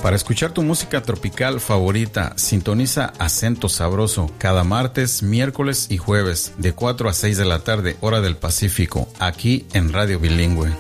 Para escuchar tu música tropical favorita, sintoniza Acento Sabroso cada martes, miércoles y jueves de 4 a 6 de la tarde, hora del Pacífico, aquí en Radio Bilingüe.